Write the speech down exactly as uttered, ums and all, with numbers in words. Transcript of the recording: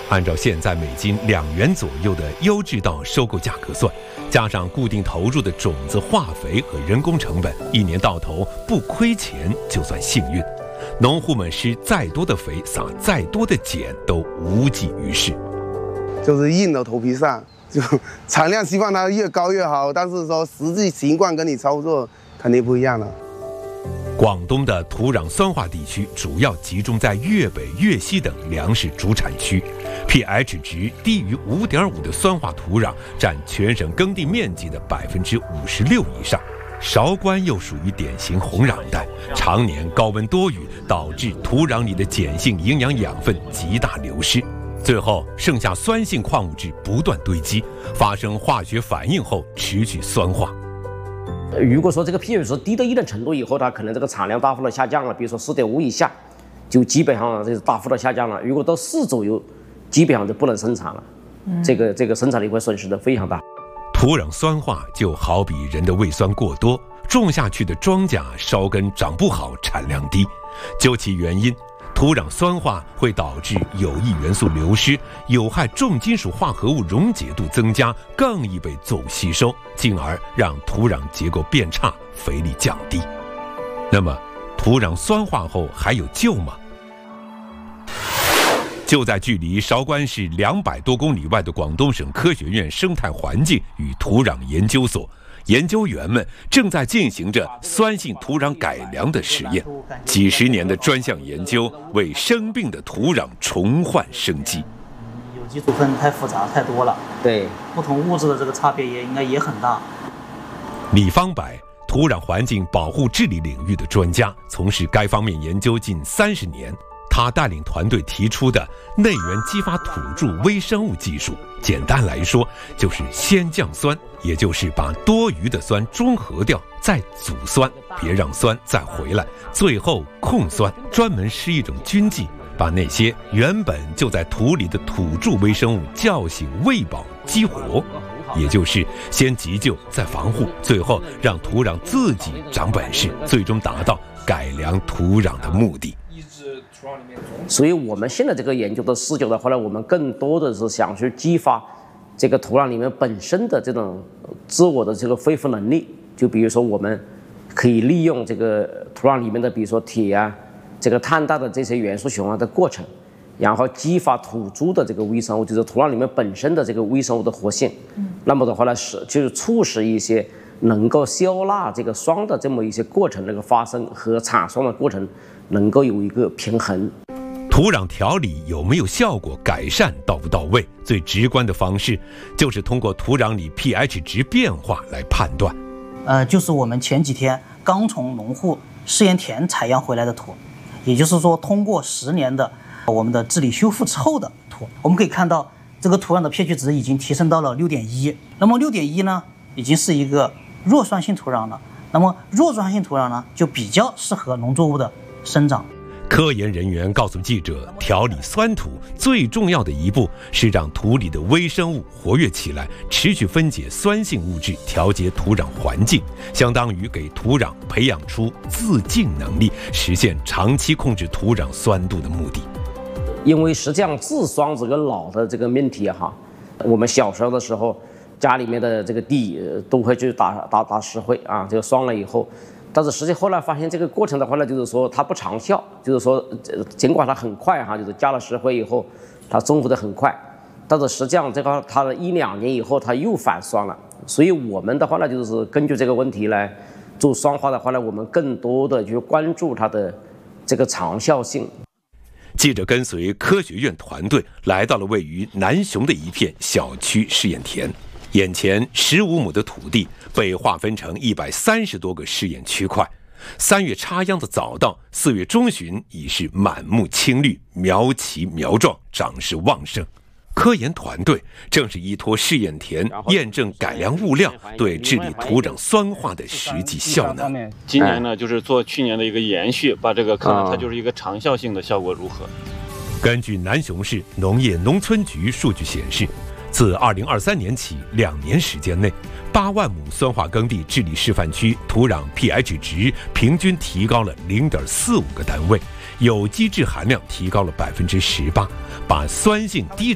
按照现在每斤两元左右的优质稻收购价格算，加上固定投入的种子、化肥和人工成本，一年到头不亏钱就算幸运。农户们施再多的肥，撒再多的碱，都无济于事。 就是硬的头皮上，就产量希望它越高越好，但是说实际情况跟你操作肯定不一样了。 广东的土壤酸化地区主要集中在粤北、粤西等粮食主产区 ，pH 值低于 五点五 的酸化土壤占全省耕地面积的百分之五十六以上。韶关又属于典型红壤带，常年高温多雨，导致土壤里的碱性营养养分极大流失，最后剩下酸性矿物质不断堆积，发生化学反应后持续酸化。 如果说这个 pH 值低到一定程度以后，它可能这个产量大幅的下降了，比如说 四点五 以下，就基本上这是大幅的下降了。如果到四左右，基本上就不能生产了，嗯、这个这个生产力会损失的非常大。 土壤酸化就好比人的胃酸过多，种下去的庄稼梢根长不好，产量低。究其原因，土壤酸化会导致有益元素流失，有害重金属化合物溶解度增加，更易被作物吸收，进而让土壤结构变差，肥力降低。那么，土壤酸化后还有救吗？就在距离韶关市两百多公里外的广东省科学院生态环境与土壤研究所，研究员们正在进行着酸性土壤改良的实验。几十年的专项研究，为生病的土壤重焕生机。 有机组分太复杂太多了， 对不同物质的这个差别也应该也很大。 李方柏，土壤环境保护治理领域的专家，从事该方面研究近三十年。他带领团队提出的内源激发土著微生物技术，简单来说就是先降酸，也就是把多余的酸中和掉，再阻酸，别让酸再回来，最后控酸，专门施一种菌剂，把那些原本就在土里的土著微生物叫醒、喂饱、激活，也就是先急救再防护，最后让土壤自己长本事，最终达到改良土壤的目的。 所以我们现在这个研究的视角的话呢，我们更多的是想去激发这个土壤里面本身的这种自我的这个恢复能力。就比如说，我们可以利用这个土壤里面的，比如说铁啊、这个碳氮的这些元素循环的过程，然后激发土著的这个微生物，就是土壤里面本身的这个微生物的活性。嗯、那么的话呢，是就是促使一些能够消纳这个酸的这么一些过程，这个发生和产酸的过程能够有一个平衡。 土壤调理有没有效果，改善到不到位，最直观的方式就是通过土壤里 pH 值变化来判断。 呃，就是我们前几天刚从农户试验田采样回来的土，也就是说，通过十年的我们的治理修复之后的土，我们可以看到这个土壤的 pH 值已经提升到了 六点一。那么 六点一 呢，已经是一个弱酸性土壤了。那么弱酸性土壤呢，就比较适合农作物的生长。 科研人员告诉记者，调理酸土最重要的一步是让土里的微生物活跃起来，持续分解酸性物质，调节土壤环境，相当于给土壤培养出自净能力，实现长期控制土壤酸度的目的。 因为实际上治酸这个老的这个命题哈，我们小时候的时候，家里面的这个地都会去打打打石灰啊，这个酸了以后。但是实际后来发现这个过程的话呢，就是说它不长效，就是说尽管它很快哈，就是加了石灰以后，它中和的很快，但是实际上这个它的一两年以后它又反酸了。所以我们的话呢，就是根据这个问题来做酸化的话呢，我们更多的去关注它的这个长效性。 记者跟随科学院团队来到了位于南雄的一片小区试验田。眼前十五亩的土地被划分成一百三十多个试验区块，三月插秧的早稻，四月中旬已是满目青绿，苗齐苗壮，长势旺盛。科研团队正是依托试验田验证改良物料对治理土壤酸化的实际效能。 今年呢，就是做去年的一个延续，把这个看看它就是一个长效性的效果如何。 根据南雄市农业农村局数据显示，自二零二三年起两年时间内，八万亩酸化耕地治理示范区土壤 pH 值平均提高了 零点四五 个单位，有机质含量提高了百分之十八，把酸性低